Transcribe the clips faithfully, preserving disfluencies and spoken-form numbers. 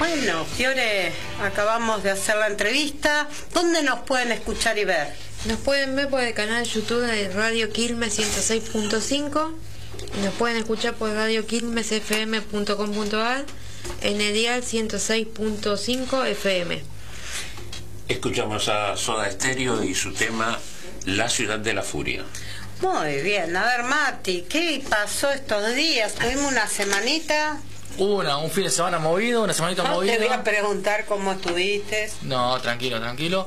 Bueno, Fiore, acabamos de hacer la entrevista. ¿Dónde nos pueden escuchar y ver? Nos pueden ver por el canal YouTube de Radio Quilmes ciento seis punto cinco. Nos pueden escuchar por radio quilmes f m punto com punto a r en el dial ciento seis punto cinco F M. Escuchamos a Soda Stereo y su tema La Ciudad de la Furia. Muy bien. A ver, Mati, ¿qué pasó estos días? Tuvimos una semanita... Una, un fin de semana movido, una semanita No movida. te voy a preguntar cómo estuviste. No, tranquilo, tranquilo.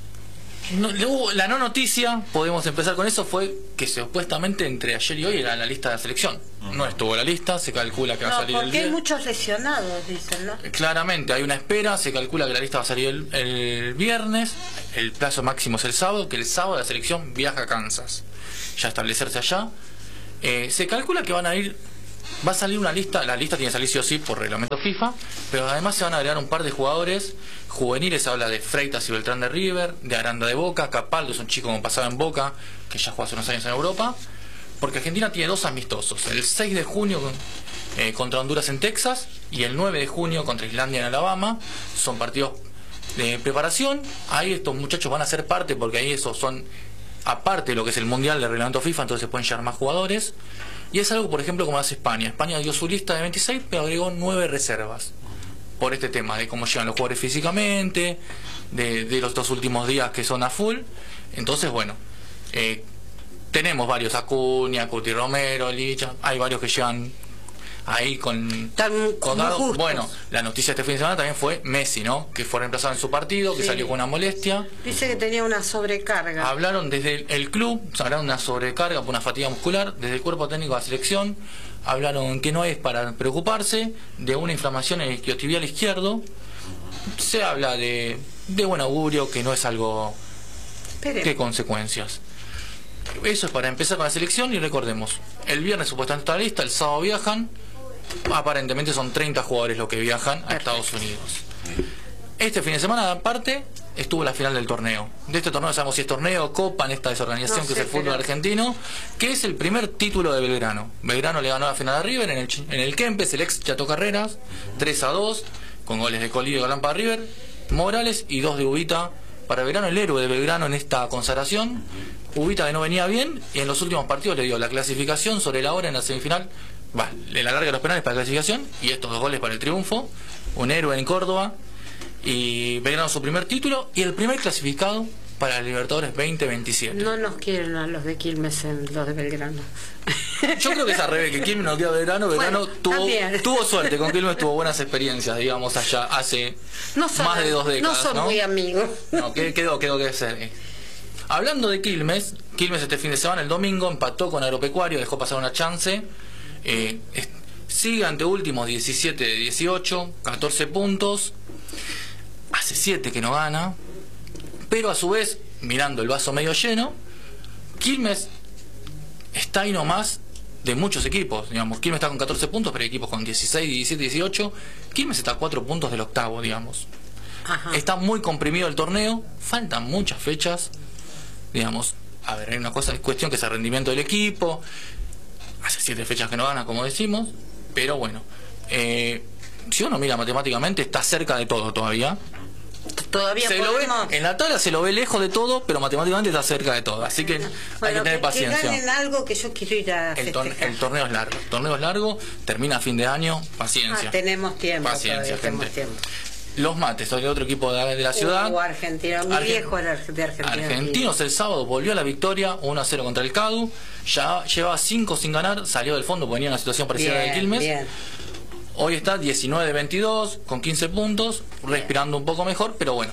No, luego, la no noticia, podemos empezar con eso, fue que supuestamente entre ayer y hoy era la lista de la selección. No estuvo la lista, se calcula que va No, a salir el porque hay día. muchos lesionados, dicen, ¿no? Claramente, hay una espera, se calcula que la lista va a salir el, el viernes, el plazo máximo es el sábado, que el sábado la selección viaja a Kansas, ya establecerse allá. Eh, se calcula que van a ir... Va a salir una lista, la lista tiene que salir sí o sí por reglamento FIFA, pero además se van a agregar un par de jugadores juveniles. Habla de Freitas y Beltrán de River, de Aranda de Boca, Capaldo es un chico como pasaba en Boca, que ya jugó hace unos años en Europa, porque Argentina tiene dos amistosos, el seis de junio eh, contra Honduras en Texas y el nueve de junio contra Islandia en Alabama. Son partidos de preparación, ahí estos muchachos van a ser parte, porque ahí esos son aparte de lo que es el mundial de reglamento FIFA, entonces se pueden llevar más jugadores. Y es algo, por ejemplo, como hace España. España dio su lista de veintiséis, pero agregó nueve reservas. Por este tema de cómo llegan los jugadores físicamente, de, de los dos últimos días que son a full. Entonces, bueno, eh, tenemos varios, Acuña, Cuti Romero, Licha, hay varios que llegan ahí con, con dado. Bueno, la noticia este fin de semana también fue Messi, ¿no? Que fue reemplazado en su partido, que sí, salió con una molestia. Dice que tenía una sobrecarga. Hablaron desde el, el club, hablaron de una sobrecarga por una fatiga muscular, desde el cuerpo técnico de la selección, hablaron que no es para preocuparse, de una inflamación en el isquiotibial izquierdo. Se habla de, de buen augurio, que no es algo... Esperemos. ¿Qué consecuencias? Eso es para empezar con la selección y recordemos, el viernes supuestamente está la lista, el sábado viajan. Aparentemente son treinta jugadores los que viajan a Estados Unidos. Este fin de semana, aparte, estuvo la final del torneo. De este torneo, no sabemos si es torneo, copa, en esta desorganización No que sé, es el fútbol pero... argentino, que es el primer título de Belgrano. Belgrano le ganó la final a River en el, en el Kempes, el ex Chato Carreras, tres a dos, con goles de Colillo y Galán para River, Morales y dos de Ubita para Belgrano, el héroe de Belgrano en esta consagración. Ubita, que no venía bien, y en los últimos partidos le dio la clasificación sobre la hora en la semifinal. Va, le la larga los penales para la clasificación y estos dos goles para el triunfo. Un héroe en Córdoba, y Belgrano su primer título y el primer clasificado para el Libertadores veinte veintisiete. No nos quieren a los de Quilmes en los de Belgrano. Yo creo que es al revés, que Quilmes nos dio a Belgrano. Belgrano Bueno, tuvo, tuvo suerte, con Quilmes tuvo buenas experiencias, digamos, allá hace no son, más de dos décadas. No son ¿no? muy amigos. No, quedó, quedó que ser. Hablando de Quilmes, Quilmes este fin de semana, el domingo, empató con Agropecuario, dejó pasar una chance. Eh, es, sigue ante últimos diecisiete de dieciocho, catorce puntos. Hace siete que no gana. Pero a su vez, mirando el vaso medio lleno, Quilmes está ahí nomás de muchos equipos. Digamos, Quilmes está con catorce puntos, pero hay equipos con dieciséis, diecisiete, dieciocho. Quilmes está a cuatro puntos del octavo, digamos. Ajá. Está muy comprimido el torneo, faltan muchas fechas. Digamos, a ver, hay una cosa, es cuestión que es el rendimiento del equipo. Hace siete fechas que no gana, como decimos, pero bueno, eh, si uno mira matemáticamente, está cerca de todo todavía. Todavía se podemos... lo ve, en la tabla se lo ve lejos de todo, pero matemáticamente está cerca de todo, así que bueno, hay que tener que, paciencia. Que ganen algo que yo quiero ir a el, tor el torneo es largo, el torneo es largo, termina a fin de año, paciencia. Ah, tenemos tiempo, paciencia, gente. Tenemos tiempo. Los Mates, el otro equipo de, de la ciudad. Uh, Argentina, mi Argen viejo era de Argentina. Argentinos el sábado volvió a la victoria, uno a cero contra el Cadu. Ya llevaba cinco sin ganar, salió del fondo, ponía una situación parecida a la de Quilmes. Bien. Hoy está diecinueve de veintidós, con quince puntos, bien, respirando un poco mejor, pero bueno,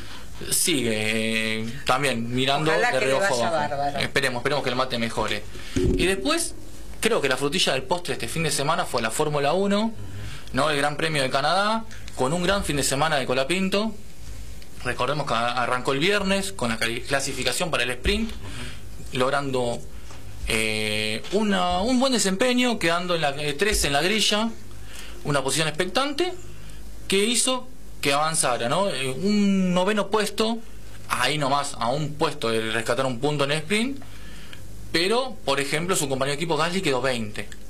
sigue eh, también mirando Ojalá de reojo abajo. Esperemos, esperemos que el Mate mejore. Y después, creo que la frutilla del postre este fin de semana fue la Fórmula uno, ¿no? El Gran Premio de Canadá, con un gran fin de semana de Colapinto. Recordemos que arrancó el viernes con la clasificación para el sprint, uh-huh, logrando eh, una, un buen desempeño, quedando en la eh, tres en la grilla, una posición expectante que hizo que avanzara, ¿no? Eh, un noveno puesto, ahí nomás a un puesto de rescatar un punto en el sprint, pero por ejemplo su compañero de equipo Gasly quedó veinte.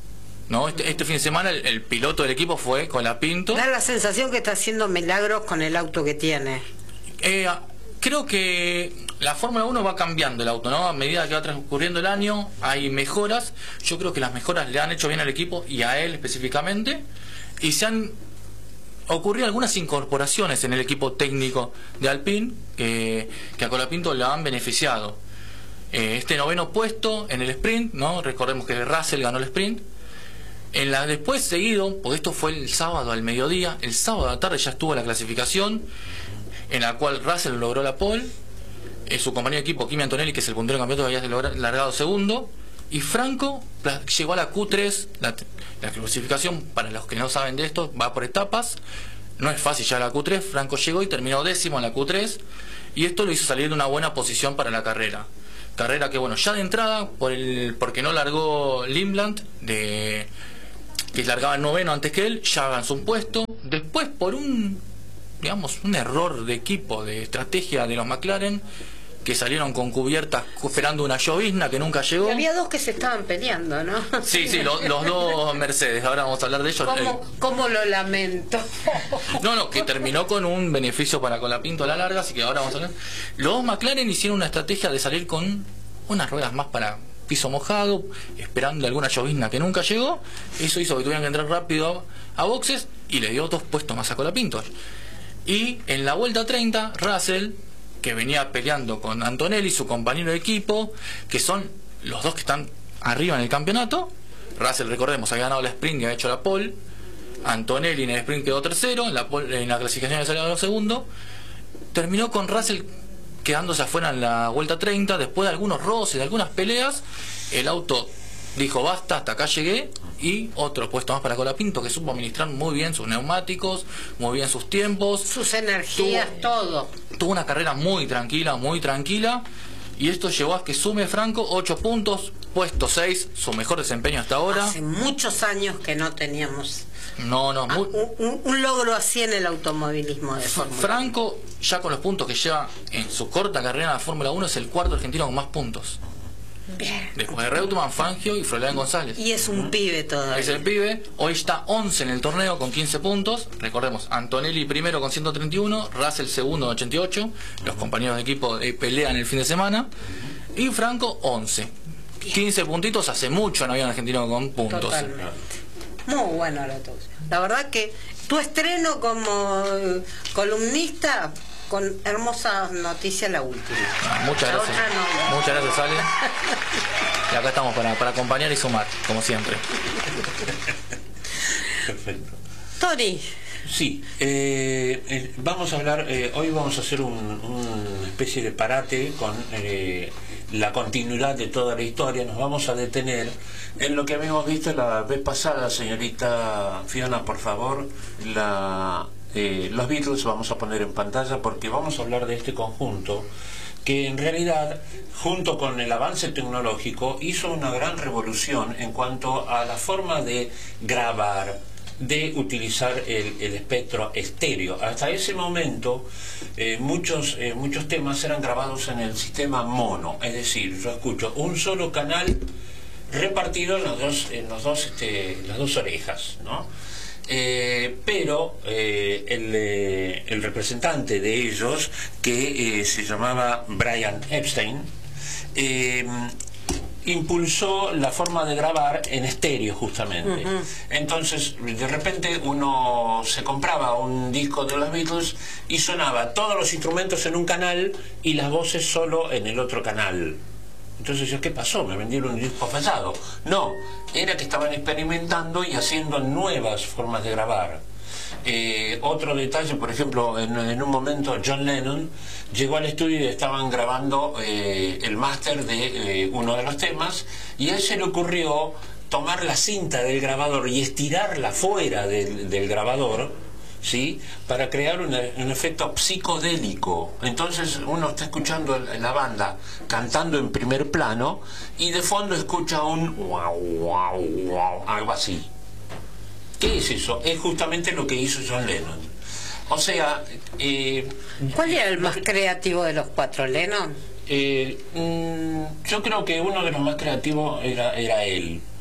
¿no? Este, este fin de semana el, el piloto del equipo fue Colapinto. Da la sensación que está haciendo milagros con el auto que tiene. Eh, creo que la Fórmula uno va cambiando el auto, ¿no? A medida que va transcurriendo el año hay mejoras. Yo creo que las mejoras le han hecho bien al equipo y a él específicamente, y se han ocurrido algunas incorporaciones en el equipo técnico de Alpine eh, que a Colapinto le han beneficiado. Eh, este noveno puesto en el sprint, ¿no? Recordemos que Russell ganó el sprint. En la después seguido, porque esto fue el sábado al mediodía, el sábado a la tarde ya estuvo la clasificación, en la cual Russell logró la pole, eh, su compañero de equipo Kimi Antonelli, que es el puntero del campeonato, había logrado, largado segundo, y Franco llegó a la Q tres. La, la clasificación, para los que no saben de esto, va por etapas, no es fácil ya la Q tres. Franco llegó y terminó décimo en la Q tres, y esto lo hizo salir de una buena posición para la carrera. Carrera que, bueno, ya de entrada, por el porque no largó Limland, de que largaba el noveno antes que él, ya avanzó un puesto. Después, por un, digamos, un error de equipo, de estrategia de los McLaren, que salieron con cubiertas esperando una llovizna que nunca llegó. Y había dos que se estaban peleando, ¿no? Sí, sí, lo, los dos Mercedes, ahora vamos a hablar de ellos. ¿Cómo, cómo lo lamento? No, no, que terminó con un beneficio para Colapinto a la larga, así que ahora vamos a hablar. Los dos McLaren hicieron una estrategia de salir con unas ruedas más para piso mojado, esperando alguna llovizna que nunca llegó. Eso hizo que tuvieran que entrar rápido a boxes y le dio dos puestos más a Colapinto. Y en la vuelta treinta, Russell, que venía peleando con Antonelli, su compañero de equipo, que son los dos que están arriba en el campeonato. Russell, recordemos, había ganado la sprint y había hecho la pole. Antonelli en el sprint quedó tercero, en la, pole, en la clasificación había salido segundo. Terminó con Russell quedándose afuera en la vuelta treinta, después de algunos roces, de algunas peleas. El auto dijo basta, hasta acá llegué, y otro puesto más para Colapinto, que supo administrar muy bien sus neumáticos, muy bien sus tiempos, sus energías, tuvo, todo. Tuvo una carrera muy tranquila, muy tranquila, y esto llevó a que sume Franco ocho puntos, puesto seis, su mejor desempeño hasta ahora. Hace muchos años que no teníamos no, no, muy... ah, un, un logro así en el automovilismo de Fórmula uno. Franco, ya con los puntos que lleva en su corta carrera en la Fórmula uno, es el cuarto argentino con más puntos. Bien. Después de Reutemann, Fangio y Froilán González. Y es un pibe todavía. Es el pibe. Hoy está once en el torneo con quince puntos. Recordemos, Antonelli primero con ciento treinta y uno, Russell segundo con ochenta y ocho. Los compañeros de equipo eh, pelean el fin de semana. Y Franco once. Bien. quince puntitos, hace mucho no había un argentino con puntos. Totalmente. Muy bueno la tuya. La verdad que tu estreno como columnista, con hermosa noticia la última. Muchas la gracias. No. Muchas gracias, Ale. Y acá estamos para, para acompañar y sumar, como siempre. Perfecto. Tony. Sí, eh, eh, vamos a hablar, eh, hoy vamos a hacer un, una especie de parate con eh, la continuidad de toda la historia. Nos vamos a detener en lo que habíamos visto la vez pasada, señorita Fiona, por favor, la... Eh, los Beatles vamos a poner en pantalla, porque vamos a hablar de este conjunto que en realidad, junto con el avance tecnológico, hizo una gran revolución en cuanto a la forma de grabar, de utilizar el, el espectro estéreo. Hasta ese momento eh, muchos, eh, muchos temas eran grabados en el sistema mono, es decir, yo escucho un solo canal repartido en, los dos, en los dos, este, las dos orejas, ¿no? Eh, pero eh, el, eh, el representante de ellos, que eh, se llamaba Brian Epstein, eh, impulsó la forma de grabar en estéreo, justamente. Uh-huh. Entonces, de repente uno se compraba un disco de los Beatles y sonaba todos los instrumentos en un canal y las voces solo en el otro canal. Entonces yo, ¿qué pasó? ¿Me vendieron un disco fallado? No, era que estaban experimentando y haciendo nuevas formas de grabar. Eh, otro detalle, por ejemplo, en, en un momento John Lennon llegó al estudio y estaban grabando eh, el máster de eh, uno de los temas, y a él se le ocurrió tomar la cinta del grabador y estirarla fuera del, del grabador, ¿sí?, para crear un, un efecto psicodélico. Entonces uno está escuchando la banda cantando en primer plano y de fondo escucha un wow, wow, wow, algo así. ¿Qué es eso? Es justamente lo que hizo John Lennon. O sea... Eh, ¿Cuál era el más creativo de los cuatro, Lennon? Eh, mmm, yo creo que uno de los más creativos era, era él.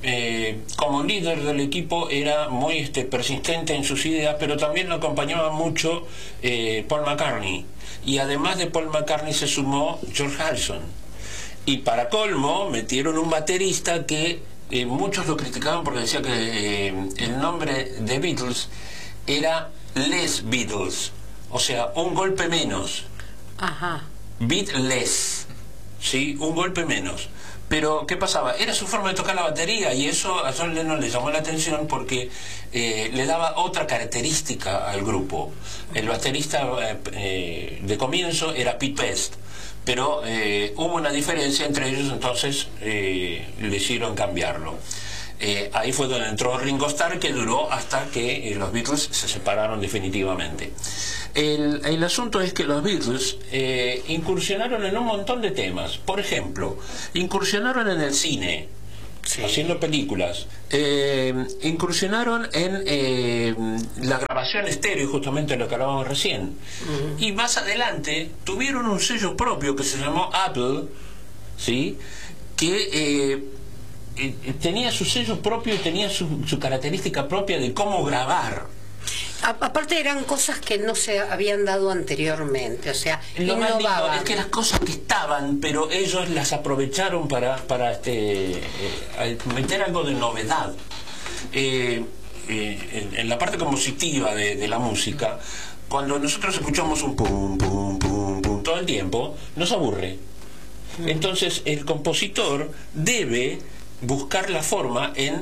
eh, como líder del equipo era muy este, persistente en sus ideas, pero también lo acompañaba mucho eh, Paul McCartney. Y además de Paul McCartney se sumó George Harrison. Y para colmo metieron un baterista que eh, muchos lo criticaban porque decía que eh, el nombre de Beatles era Les Beatles, o sea, un golpe menos. Ajá. Beatless, ¿sí? Un golpe menos. Pero, ¿qué pasaba? Era su forma de tocar la batería, y eso a John Lennon le llamó la atención porque eh, le daba otra característica al grupo. El baterista eh, eh, de comienzo era Pete Best, pero eh, hubo una diferencia entre ellos, entonces eh, le hicieron cambiarlo. Eh, ahí fue donde entró Ringo Starr, que duró hasta que eh, los Beatles se separaron definitivamente. El, el asunto es que los Beatles eh, incursionaron en un montón de temas. Por ejemplo, incursionaron en el cine, sí, haciendo películas. Eh, incursionaron en eh, la grabación estéreo, justamente lo que hablábamos recién. Uh-huh. Y más adelante tuvieron un sello propio que se llamó Apple, ¿sí? Que eh, eh, tenía su sello propio y tenía su, su característica propia de cómo grabar. A, aparte eran cosas que no se habían dado anteriormente, o sea, lo más lindo innovaban. es que las cosas que estaban, pero ellos las aprovecharon para, para este, eh, meter algo de novedad. Eh, eh, en, en la parte compositiva de, de la música, cuando nosotros escuchamos un pum, pum, pum, pum todo el tiempo, nos aburre. Entonces el compositor debe buscar la forma en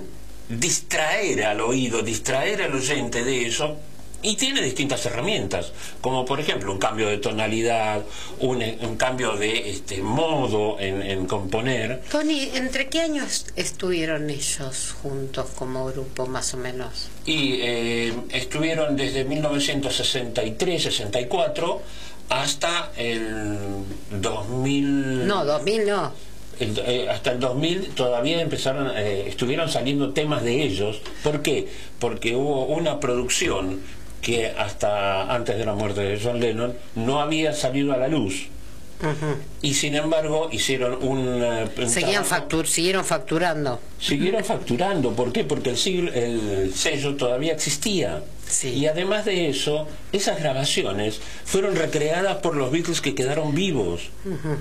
distraer al oído, distraer al oyente de eso, y tiene distintas herramientas, como por ejemplo un cambio de tonalidad, un, un cambio de este modo en, en componer. Tony, ¿entre qué años estuvieron ellos juntos como grupo, más o menos? Y eh, estuvieron desde mil novecientos sesenta y tres sesenta y cuatro hasta el dos mil. No, dos mil no. El, eh, hasta el dos mil todavía empezaron, eh, estuvieron saliendo temas de ellos. ¿Por qué? Porque hubo una producción que hasta antes de la muerte de John Lennon no había salido a la luz. Uh-huh. Y sin embargo hicieron un, un Seguían factur siguieron facturando. Siguieron facturando. ¿Por qué? Porque el, siglo, el sello todavía existía. Sí. Y además de eso, esas grabaciones fueron recreadas por los Beatles que quedaron vivos. Uh-huh.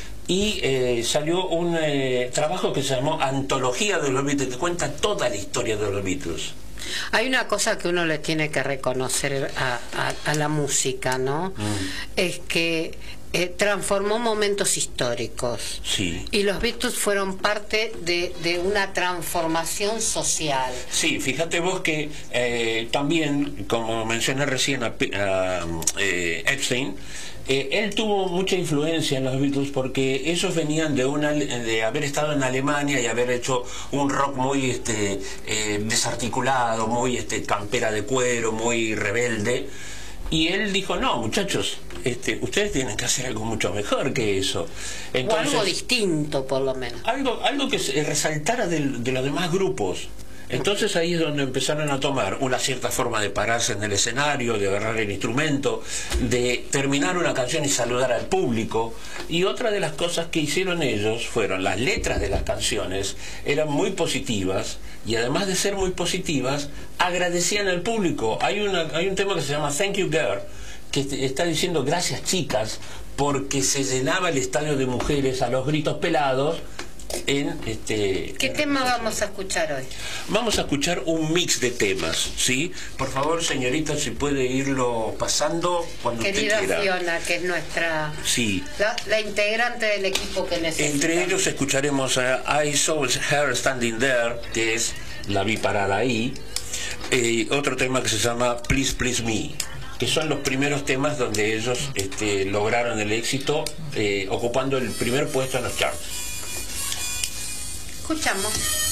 Y eh, salió un eh, trabajo que se llamó Antología de los Beatles, que cuenta toda la historia de los Beatles. Hay una cosa que uno le tiene que reconocer a, a, a la música, ¿no? Mm. Es que eh, transformó momentos históricos. Sí. Y los Beatles fueron parte de, de una transformación social. Sí, fíjate vos que eh, también, como mencioné recién a, a eh, Epstein, Eh, él tuvo mucha influencia en los Beatles porque ellos venían de una de haber estado en Alemania y haber hecho un rock muy este eh, desarticulado, muy este campera de cuero, muy rebelde, y él dijo: no, muchachos, este ustedes tienen que hacer algo mucho mejor que eso. Entonces, o algo distinto, por lo menos, algo algo que se resaltara de, de los demás grupos. Entonces ahí es donde empezaron a tomar una cierta forma de pararse en el escenario, de agarrar el instrumento, de terminar una canción y saludar al público. Y otra de las cosas que hicieron ellos fueron las letras de las canciones, eran muy positivas, y además de ser muy positivas, agradecían al público. Hay, una, hay un tema que se llama Thank You Girl, que está diciendo gracias chicas, porque se llenaba el estadio de mujeres a los gritos pelados. En este, ¿Qué tema vamos a escuchar hoy? Vamos a escuchar un mix de temas, ¿sí? Por favor, señorita, si puede irlo pasando cuando Querida usted quiera. Fiona, que es nuestra... Sí. La, la integrante del equipo que necesita. Entre ellos escucharemos a I Saw Her Standing There, que es La vi parada ahí. Eh, otro tema que se llama Please Please Me, que son los primeros temas donde ellos este, lograron el éxito, eh, ocupando el primer puesto en los charts. Escuchamos.